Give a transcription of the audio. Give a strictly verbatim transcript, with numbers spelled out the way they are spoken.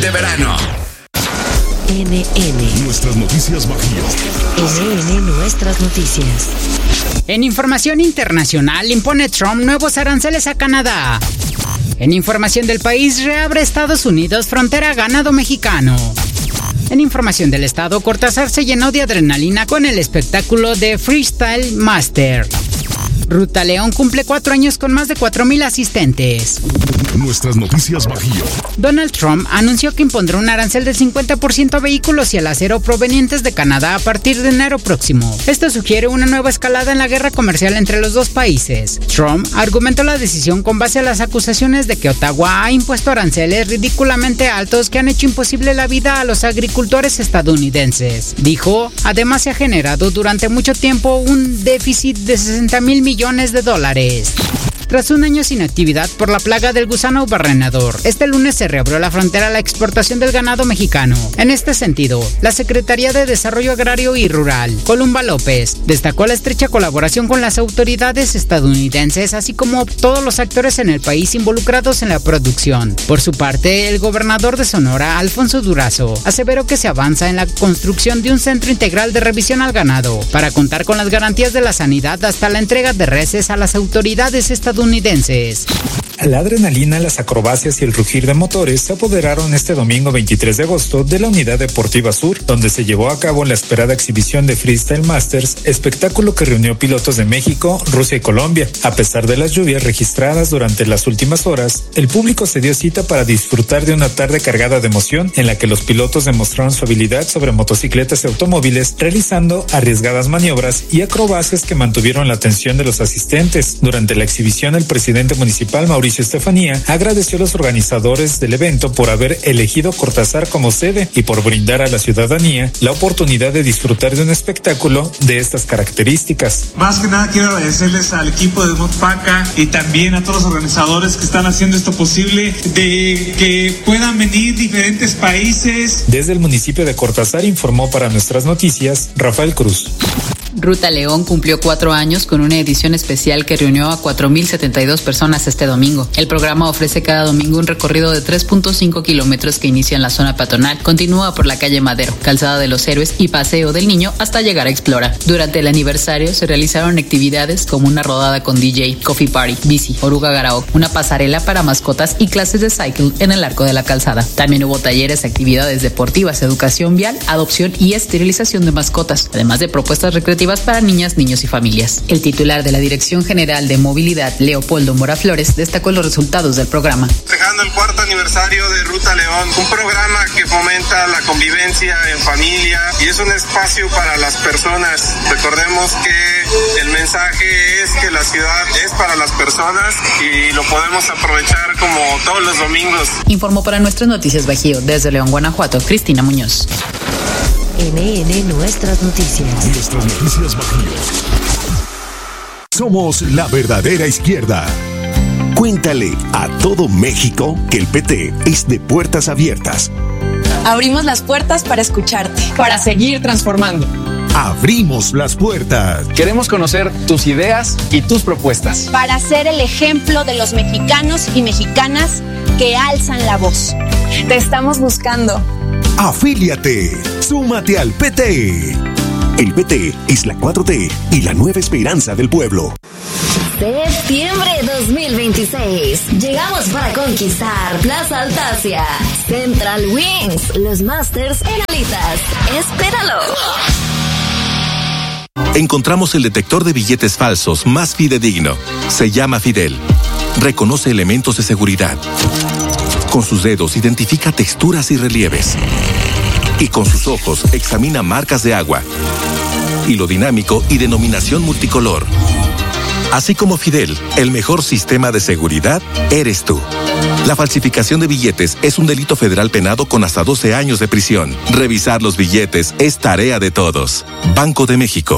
de verano. N N. Nuestras noticias Bajío. N N Nuestras noticias. En información internacional, impone Trump nuevos aranceles a Canadá. En información del país, reabre Estados Unidos frontera a ganado mexicano. En información del estado, Cortázar se llenó de adrenalina con el espectáculo de Freestyle Master. Ruta León cumple cuatro años con más de cuatro mil asistentes. Nuestras noticias Bajío. Donald Trump anunció que impondrá un arancel del cincuenta por ciento a vehículos y al acero provenientes de Canadá a partir de enero próximo. Esto sugiere una nueva escalada en la guerra comercial entre los dos países. Trump argumentó la decisión con base a las acusaciones de que Ottawa ha impuesto aranceles ridículamente altos que han hecho imposible la vida a los agricultores estadounidenses. Dijo, además se ha generado durante mucho tiempo un déficit de sesenta mil millones de dólares. Tras un año sin actividad por la plaga del gusano barrenador, este lunes se reabrió la frontera a la exportación del ganado mexicano. En este sentido, la Secretaría de Desarrollo Agrario y Rural, Columba López, destacó la estrecha colaboración con las autoridades estadounidenses, así como todos los actores en el país involucrados en la producción. Por su parte, el gobernador de Sonora, Alfonso Durazo, aseveró que se avanza en la construcción de un centro integral de revisión al ganado, para contar con las garantías de la sanidad hasta la entrega de reses a las autoridades estadounidenses. estadounidenses. La adrenalina, las acrobacias y el rugir de motores se apoderaron este domingo veintitrés de agosto de la Unidad Deportiva Sur, donde se llevó a cabo la esperada exhibición de Freestyle Masters, espectáculo que reunió pilotos de México, Rusia y Colombia. A pesar de las lluvias registradas durante las últimas horas, el público se dio cita para disfrutar de una tarde cargada de emoción en la que los pilotos demostraron su habilidad sobre motocicletas y automóviles, realizando arriesgadas maniobras y acrobacias que mantuvieron la atención de los asistentes. Durante la exhibición, el presidente municipal, Mauricio Estefanía, agradeció a los organizadores del evento por haber elegido Cortázar como sede y por brindar a la ciudadanía la oportunidad de disfrutar de un espectáculo de estas características. Más que nada quiero agradecerles al equipo de Motpaca y también a todos los organizadores que están haciendo esto posible, de que puedan venir diferentes países. Desde el municipio de Cortázar informó para Nuestras Noticias Rafael Cruz. Ruta León cumplió cuatro años con una edición especial que reunió a cuatro mil setenta y dos personas este domingo. El programa ofrece cada domingo un recorrido de tres punto cinco kilómetros que inicia en la zona peatonal, continúa por la calle Madero, Calzada de los Héroes y Paseo del Niño hasta llegar a Explora. Durante el aniversario se realizaron actividades como una rodada con D J, coffee party, bici, oruga garao, una pasarela para mascotas y clases de cycle en el arco de la calzada. También hubo talleres, actividades deportivas, educación vial, adopción y esterilización de mascotas, además de propuestas recreativas para niñas, niños y familias. El titular de la Dirección General de Movilidad, Leopoldo Mora Flores, destacó los resultados del programa. Festejando el cuarto aniversario de Ruta León, un programa que fomenta la convivencia en familia y es un espacio para las personas. Recordemos que el mensaje es que la ciudad es para las personas y lo podemos aprovechar como todos los domingos. Informó para Nuestras Noticias Bajío, desde León, Guanajuato, Cristina Muñoz. N N Nuestras Noticias. Nuestras Noticias Bajío. Somos la verdadera izquierda. Cuéntale a todo México que el P T es de puertas abiertas. Abrimos las puertas para escucharte, para seguir transformando. Abrimos las puertas. Queremos conocer tus ideas y tus propuestas. Para ser el ejemplo de los mexicanos y mexicanas que alzan la voz. Te estamos buscando. Afíliate, súmate al P T. El P T es la cuatro T y la nueva esperanza del pueblo. Septiembre dos mil veintiséis. Llegamos para conquistar Plaza Altasia, Central Wings, los Masters en alitas. Espéralo. Encontramos el detector de billetes falsos más fidedigno. Se llama Fidel. Reconoce elementos de seguridad. Con sus dedos identifica texturas y relieves. Y con sus ojos examina marcas de agua, hilo dinámico y denominación multicolor. Así como Fidel, el mejor sistema de seguridad eres tú. La falsificación de billetes es un delito federal penado con hasta doce años de prisión. Revisar los billetes es tarea de todos. Banco de México.